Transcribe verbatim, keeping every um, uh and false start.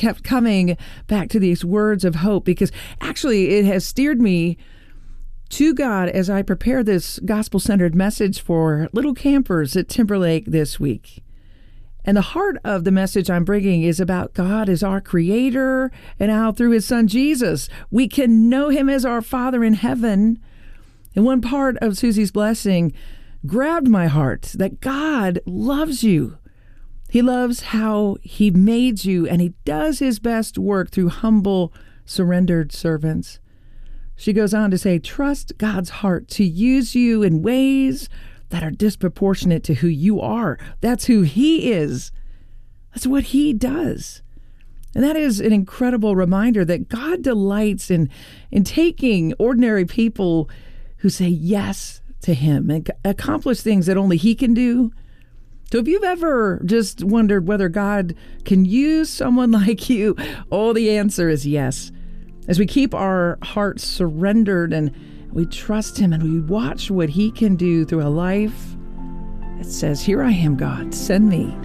kept coming back to these words of hope because actually it has steered me to God as I prepare this gospel-centered message for little campers at Timberlake this week. And the heart of the message I'm bringing is about God as our creator and how through his son Jesus, we can know him as our Father in heaven. And one part of Susie's blessing grabbed my heart, that God loves you. He loves how he made you, and he does his best work through humble, surrendered servants. She goes on to say, trust God's heart to use you in ways that are disproportionate to who you are. That's who he is. That's what he does. And that is an incredible reminder that God delights in, in taking ordinary people who say yes to him and accomplish things that only he can do. So if you've ever just wondered whether God can use someone like you, oh, the answer is yes. As we keep our hearts surrendered and we trust him and we watch what he can do through a life that says, here I am, God, send me.